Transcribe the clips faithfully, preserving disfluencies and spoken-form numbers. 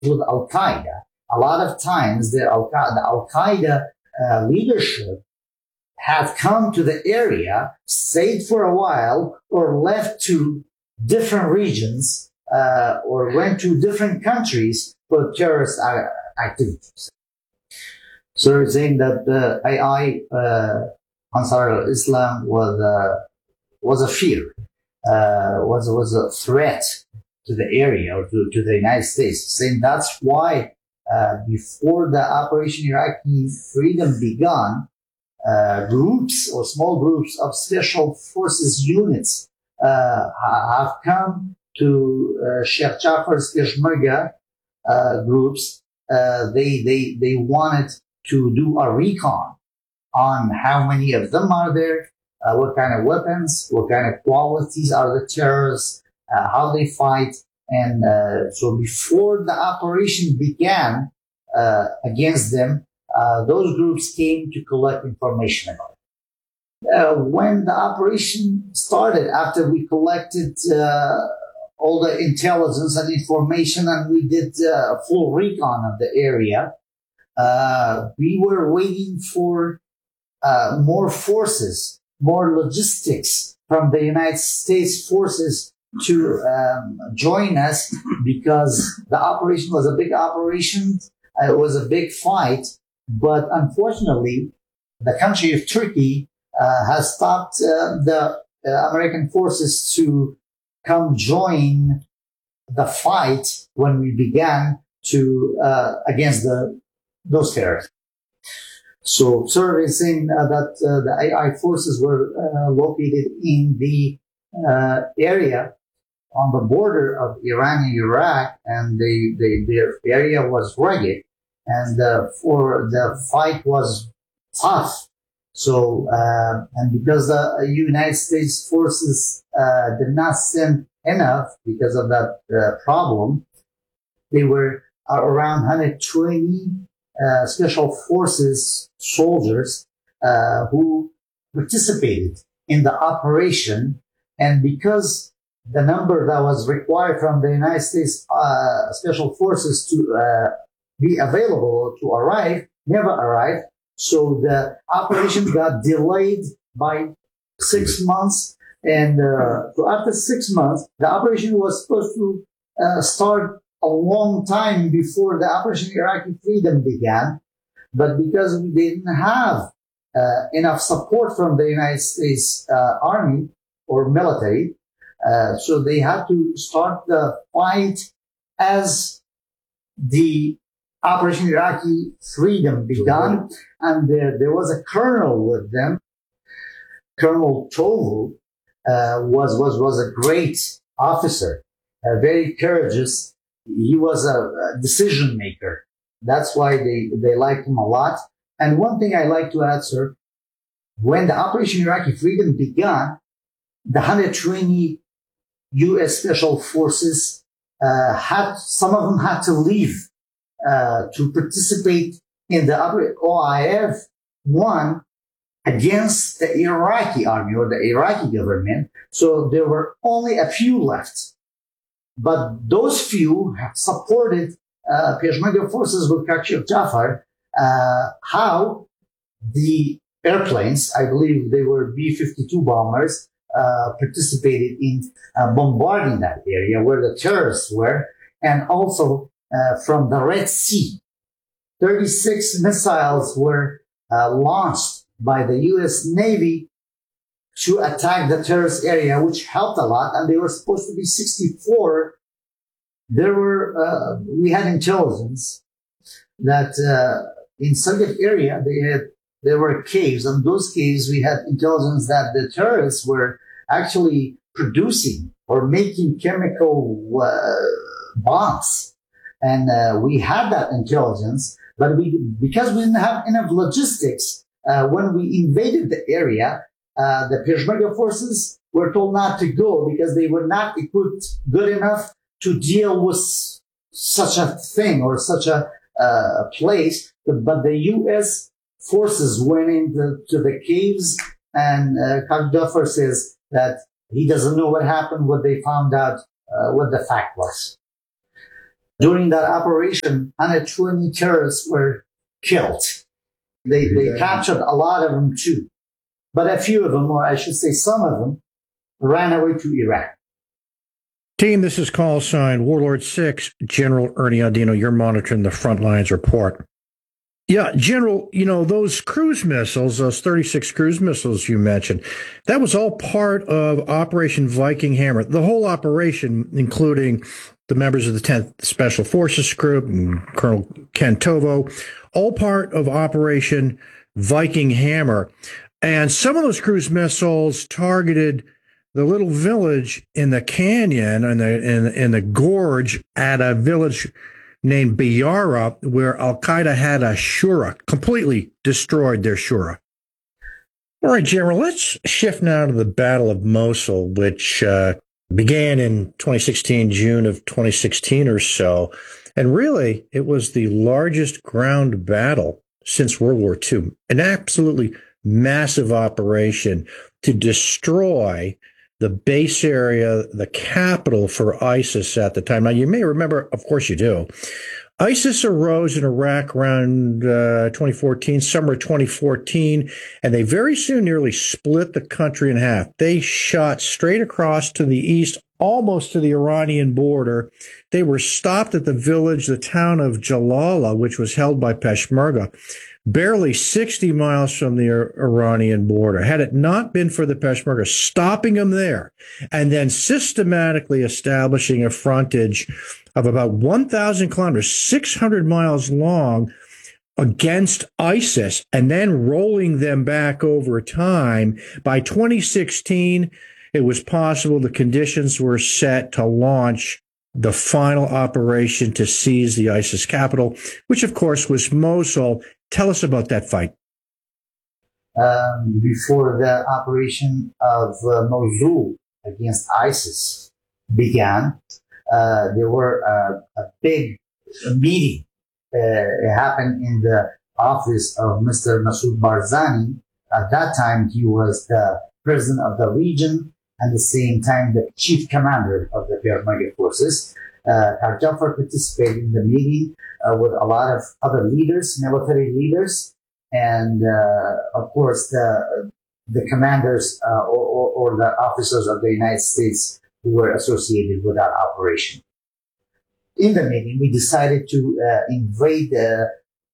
with Al Qaeda. A lot of times, the Al Qaeda uh, leadership had come to the area, stayed for a while, or left to different regions, uh, or went to different countries for terrorist uh, activities. So you're saying that the A I, uh, Ansar al-Islam, was a, was a fear, uh, was, was a threat to the area or to, to the United States, saying that's why uh, before the Operation Iraqi Freedom began, uh, groups or small groups of special forces units uh, have come to uh, Sheikh Jafar's Peshmerga uh, groups. Uh, they, they, they wanted to do a recon on how many of them are there, uh, what kind of weapons, what kind of qualities are the terrorists, uh, how they fight. And uh, so before the operation began uh, against them, uh, those groups came to collect information about it. Uh, when the operation started, after we collected uh, all the intelligence and information and we did uh, a full recon of the area, uh, we were waiting for uh, more forces, more logistics from the United States forces to um, join us, because the operation was a big operation. Uh, it was a big fight. But unfortunately, the country of Turkey uh, has stopped uh, the uh, American forces to come join the fight when we began to uh, against the those terrorists. So, sir is saying uh, that uh, the A I forces were uh, located in the uh, area on the border of Iran and Iraq, and they, they, their area was rugged, and uh, for the fight was tough. So, uh, and because the United States forces uh, did not send enough because of that uh, problem, they were around one hundred twenty uh, special forces soldiers uh, who participated in the operation, and because the number that was required from the United States uh, Special Forces to uh, be available to arrive never arrived. So the operation got delayed by six months. And uh, so after six months, the operation was supposed to uh, start a long time before the Operation Iraqi Freedom began. But because we didn't have uh, enough support from the United States uh, Army or military, Uh, so they had to start the fight as the Operation Iraqi Freedom began, and there, there was a colonel with them. Colonel Tovu uh, was was was a great officer, uh, very courageous. He was a, a decision maker. That's why they they liked him a lot. And one thing I like to add, sir, when the Operation Iraqi Freedom began, the one hundred twenty U S Special Forces uh, had, some of them had to leave uh, to participate in the O I F one against the Iraqi army or the Iraqi government. So there were only a few left. But those few supported uh, Peshmerga forces with Sheikh Jafar. Uh, how the airplanes, I believe they were B fifty-two bombers, Uh, participated in uh, bombarding that area where the terrorists were, and also uh, from the Red Sea. thirty-six missiles were uh, launched by the U S Navy to attack the terrorist area, which helped a lot, and they were supposed to be sixty-four. There were, uh, we had intelligence that uh, in Sugget area, they had there were caves. On those caves, we had intelligence that the terrorists were actually producing or making chemical uh, bombs. And uh, we had that intelligence, but we, because we didn't have enough logistics, uh, when we invaded the area, uh, the Peshmerga forces were told not to go because they were not equipped good enough to deal with such a thing or such a uh, place. But the U S forces went into to the caves, and uh, Sheikh Jafar says that he doesn't know what happened, what they found out, uh, what the fact was. During that operation, one hundred twenty terrorists were killed. They, they captured a lot of them too. But a few of them, or I should say some of them, ran away to Iraq. Team, this is call sign Warlord six, General Ernie Audino. You're monitoring the front lines report. Yeah, General, you know, those cruise missiles, those thirty-six cruise missiles you mentioned, that was all part of Operation Viking Hammer. The whole operation, including the members of the tenth Special Forces Group and Colonel Ken Tovo, all part of Operation Viking Hammer. And some of those cruise missiles targeted the little village in the canyon and the in, in the gorge at a village named Biyara, where Al-Qaeda had a shura, completely destroyed their shura. All right, General, let's shift now to the Battle of Mosul, which uh, began in twenty sixteen, June of twenty sixteen or so. And really, it was the largest ground battle since World War Two, an absolutely massive operation to destroy the base area, the capital for ISIS at the time. Now, you may remember, of course you do, ISIS arose in Iraq around uh, twenty fourteen, summer twenty fourteen, and they very soon nearly split the country in half. They shot straight across to the east, almost to the Iranian border. They were stopped at the village, the town of Jalala, which was held by Peshmerga, barely sixty miles from the Iranian border. Had it not been for the Peshmerga stopping them there and then systematically establishing a frontage of about one thousand kilometers, six hundred miles long, against ISIS, and then rolling them back over time, by twenty sixteen, it was possible the conditions were set to launch the final operation to seize the ISIS capital, which, of course, was Mosul. Tell us about that fight. Um, before the operation of uh, Mosul against ISIS began, uh, there were uh, a big meeting. Uh, it happened in the office of Mister Masoud Barzani. At that time, he was the president of the region and at the same time the chief commander of the Peshmerga forces. Uh, Karjafar participated in the meeting uh, with a lot of other leaders, military leaders, and uh, of course the the commanders uh, or, or, or the officers of the United States who were associated with that operation. In the meeting, we decided to uh, invade the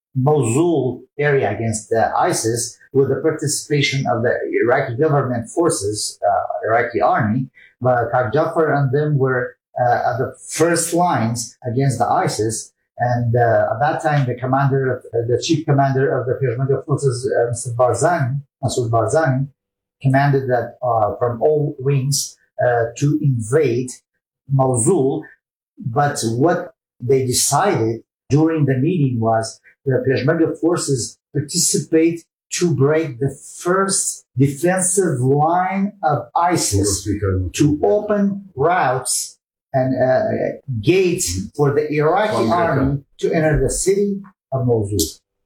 Mosul area against uh, ISIS with the participation of the Iraqi government forces, uh, Iraqi army. But Karjafar and them were uh, at the first lines against the ISIS. And uh, at that time, the commander, of, uh, the chief commander of the Peshmerga forces, uh, Mister Barzani, Masoud Barzani, commanded that uh, from all wings uh, to invade Mosul. But what they decided during the meeting was the Peshmerga forces participate to break the first defensive line of ISIS, to open routes and uh, gates for the Iraqi army to enter the city of Mosul.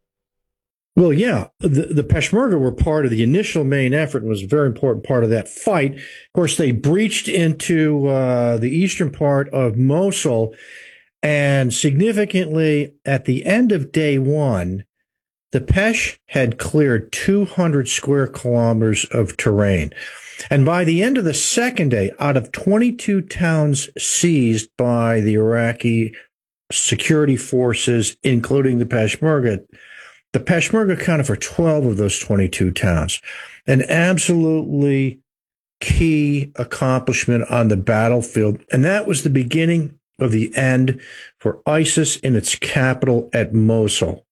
Well, yeah, the, the Peshmerga were part of the initial main effort and was a very important part of that fight. Of course, they breached into uh, the eastern part of Mosul, and significantly, at the end of day one, the Pesh had cleared two hundred square kilometers of terrain. And by the end of the second day, out of twenty-two towns seized by the Iraqi security forces, including the Peshmerga, the Peshmerga accounted for twelve of those twenty-two towns. An absolutely key accomplishment on the battlefield. And that was the beginning of the end for ISIS in its capital at Mosul.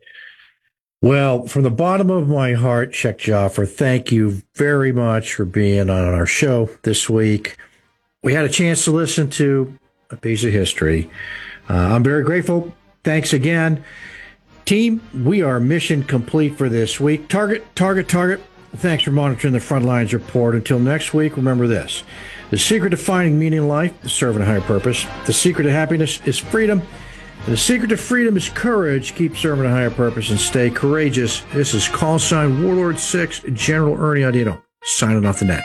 Well, from the bottom of my heart, Sheikh Jafar, thank you very much for being on our show this week. We had a chance to listen to a piece of history. Uh, I'm very grateful. Thanks again. Team, we are mission complete for this week. Target, target, target. Thanks for monitoring the Frontlines Report. Until next week, remember this. The secret to finding meaning in life is serving a higher purpose. The secret to happiness is freedom. And the secret to freedom is courage. Keep serving a higher purpose and stay courageous. This is call sign Warlord six, General Ernie Audino, signing off the net.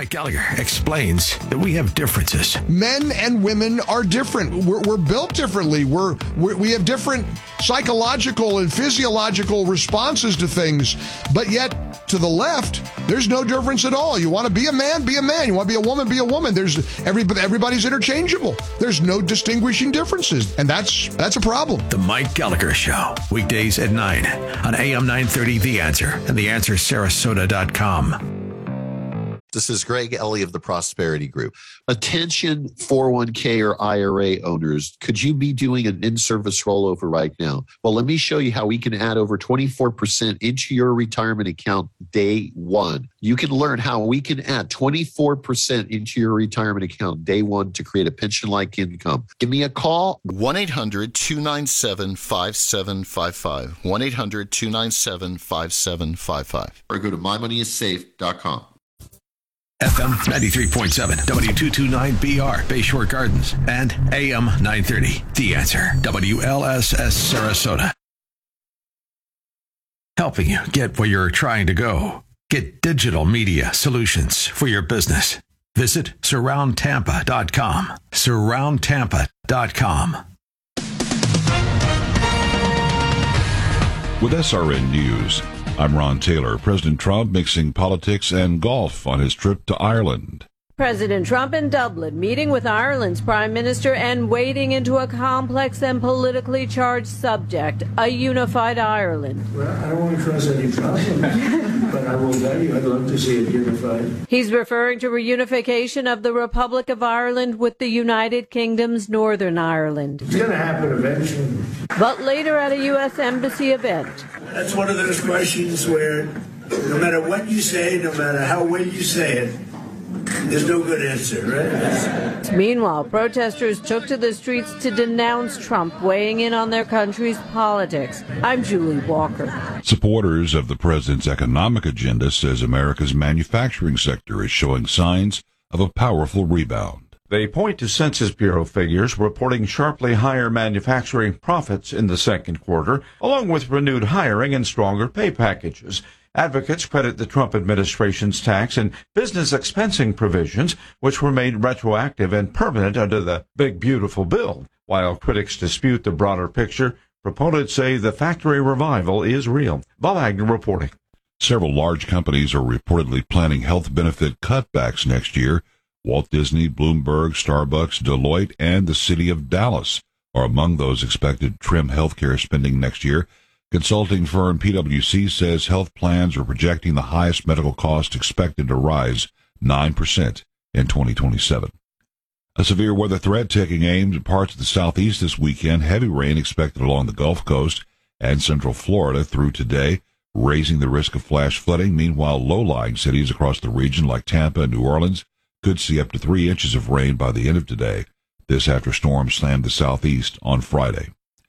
Mike Gallagher explains that we have differences. Men and women are different. We're, we're built differently. We're, we're we have different psychological and physiological responses to things. But yet, to the left, there's no difference at all. You want to be a man, be a man. You want to be a woman, be a woman. There's everybody, everybody's interchangeable. There's no distinguishing differences, and that's that's a problem. The Mike Gallagher Show, weekdays at nine on A M nine thirty The Answer and the answer sarasota dot com. This is Greg Ellie of the Prosperity Group. Attention four oh one k or I R A owners, could you be doing an in-service rollover right now? Well, let me show you how we can add over twenty-four percent into your retirement account day one. You can learn how we can add twenty-four percent into your retirement account day one to create a pension-like income. Give me a call. one eight hundred two nine seven five seven five five. one eight hundred two nine seven five seven five five. Or go to my money is safe dot com. F M ninety-three point seven, W two twenty-nine B R, Bayshore Gardens, and A M nine thirty, The Answer, W L S S Sarasota. Helping you get where you're trying to go. Get digital media solutions for your business. Visit surround tampa dot com. surround tampa dot com. With S R N News, I'm Ron Taylor. President Trump mixing politics and golf on his trip to Ireland. President Trump in Dublin, meeting with Ireland's Prime Minister and wading into a complex and politically charged subject, a unified Ireland. Well, I don't want to cause any problems, but I will tell you I'd love to see it unified. He's referring to reunification of the Republic of Ireland with the United Kingdom's Northern Ireland. It's going to happen eventually. But later at a U S Embassy event. That's one of those questions where no matter what you say, no matter how well you say it, there's no good answer, right? Meanwhile, protesters took to the streets to denounce Trump weighing in on their country's politics. I'm Julie Walker. Supporters of the president's economic agenda says America's manufacturing sector is showing signs of a powerful rebound. They point to Census Bureau figures reporting sharply higher manufacturing profits in the second quarter, along with renewed hiring and stronger pay packages. Advocates credit the Trump administration's tax and business expensing provisions, which were made retroactive and permanent under the Big Beautiful Bill. While critics dispute the broader picture, proponents say the factory revival is real. Bob Agnew reporting. Several large companies are reportedly planning health benefit cutbacks next year. Walt Disney, Bloomberg, Starbucks, Deloitte, and the city of Dallas are among those expected to trim healthcare spending next year. Consulting firm P W C says health plans are projecting the highest medical cost expected to rise nine percent in twenty twenty-seven. A severe weather threat taking aim at parts of the southeast this weekend. Heavy rain expected along the Gulf Coast and central Florida through today, raising the risk of flash flooding. Meanwhile, low-lying cities across the region like Tampa and New Orleans could see up to three inches of rain by the end of today. This after storms slammed the southeast on Friday.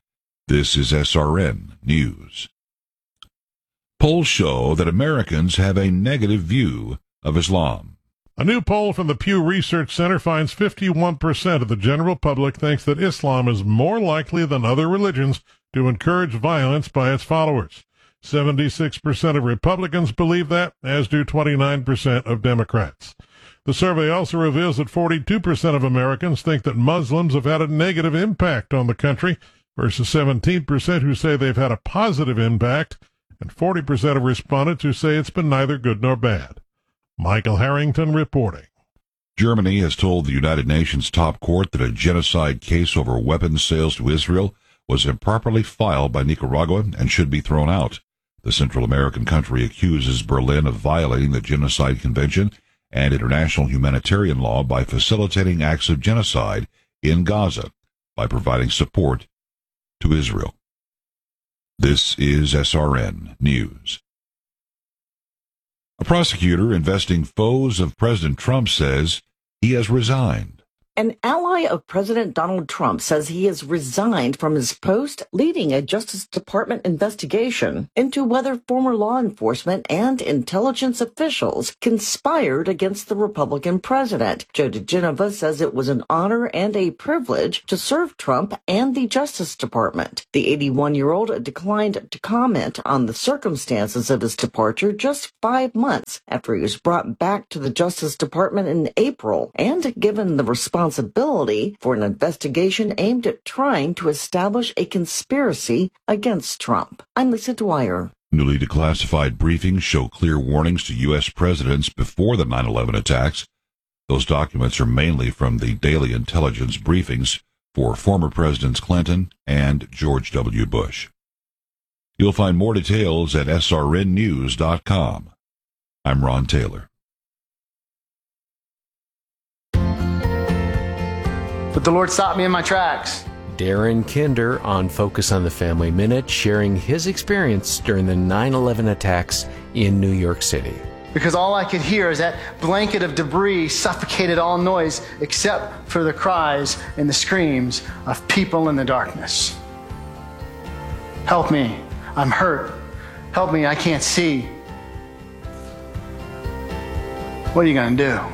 This is S R N News. Polls show that Americans have a negative view of Islam. A new poll from the Pew Research Center finds fifty-one percent of the general public thinks that Islam is more likely than other religions to encourage violence by its followers. seventy-six percent of Republicans believe that, as do twenty-nine percent of Democrats. The survey also reveals that forty-two percent of Americans think that Muslims have had a negative impact on the country, versus seventeen percent who say they've had a positive impact, and forty percent of respondents who say it's been neither good nor bad. Michael Harrington reporting. Germany has told the United Nations top court that a genocide case over weapons sales to Israel was improperly filed by Nicaragua and should be thrown out. The Central American country accuses Berlin of violating the Genocide Convention and international humanitarian law by facilitating acts of genocide in Gaza by providing support to Israel. This is S R N News. A prosecutor investing foes of President Trump says he has resigned. An ally of President Donald Trump says he has resigned from his post leading a Justice Department investigation into whether former law enforcement and intelligence officials conspired against the Republican president. Joe diGenova says it was an honor and a privilege to serve Trump and the Justice Department. The eighty-one-year-old declined to comment on the circumstances of his departure just five months after he was brought back to the Justice Department in April and given the responsibility responsibility for an investigation aimed at trying to establish a conspiracy against Trump. I'm Lisa Dwyer. Newly declassified briefings show clear warnings to U S presidents before the nine eleven attacks. Those documents are mainly from the daily intelligence briefings for former Presidents Clinton and George W. Bush. You'll find more details at S R N news dot com. I'm Ron Taylor. But the Lord stopped me in my tracks. Darren Kinder on Focus on the Family Minute, sharing his experience during the nine eleven attacks in New York City. Because all I could hear is that blanket of debris suffocated all noise except for the cries and the screams of people in the darkness. Help me, I'm hurt. Help me, I can't see. What are you gonna do?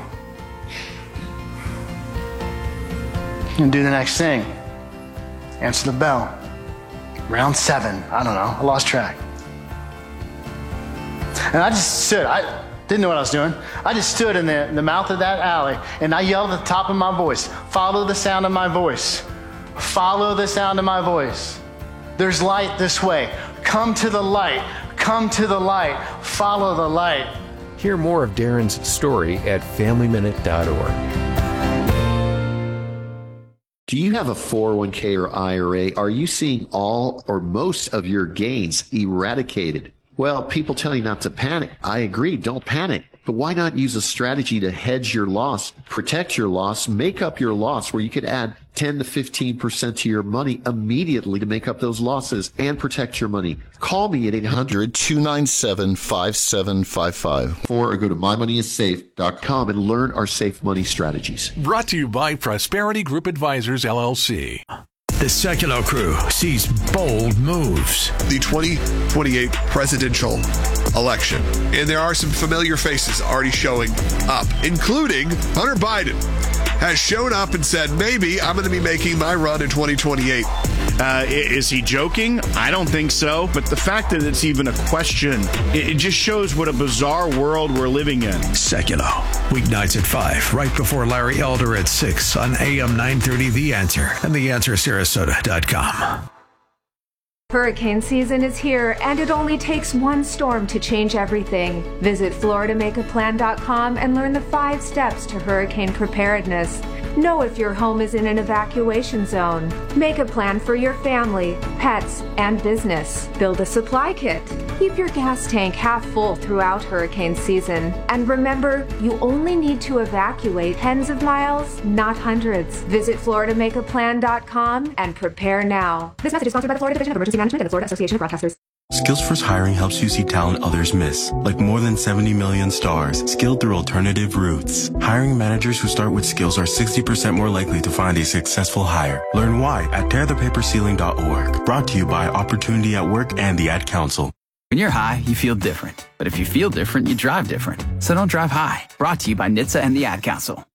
And do the next thing. Answer the bell. Round seven. I don't know. I lost track. And I just stood. I didn't know what I was doing. I just stood in the, in the mouth of that alley and I yelled at the top of my voice. Follow the sound of my voice. Follow the sound of my voice. There's light this way. Come to the light. Come to the light. Follow the light. Hear more of Darren's story at family minute dot org. Do you have a four oh one k or I R A? Are you seeing all or most of your gains eradicated? Well, people tell you not to panic. I agree, don't panic. But why not use a strategy to hedge your loss, protect your loss, make up your loss where you could add ten to fifteen percent to your money immediately to make up those losses and protect your money? Call me at eight hundred, two nine seven, five seven five five or go to my money is safe dot com and learn our safe money strategies. Brought to you by Prosperity Group Advisors, L L C. The Sekulow Crew sees bold moves. The twenty twenty-eight presidential election. And there are some familiar faces already showing up, including Hunter Biden has shown up and said, maybe I'm going to be making my run in twenty twenty-eight. Uh, is he joking? I don't think so. But the fact that it's even a question, it, it just shows what a bizarre world we're living in. Sekulow, weeknights at five, right before Larry Elder at six on A M nine thirty The Answer and the answer sarasota dot com. Hurricane season is here, and it only takes one storm to change everything. Visit Florida Make A Plan dot com and learn the five steps to hurricane preparedness. Know if your home is in an evacuation zone. Make a plan for your family, pets, and business. Build a supply kit. Keep your gas tank half full throughout hurricane season. And remember, you only need to evacuate tens of miles, not hundreds. Visit Florida Make A Plan dot com and prepare now. This message is sponsored by the Florida Division of Emergency Management and the Florida Association of Broadcasters. Skills First Hiring helps you see talent others miss, like more than seventy million stars, skilled through alternative routes. Hiring managers who start with skills are sixty percent more likely to find a successful hire. Learn why at tear the paper ceiling dot org. Brought to you by Opportunity at Work and the Ad Council. When you're high, you feel different. But if you feel different, you drive different. So don't drive high. Brought to you by N H T S A and the Ad Council.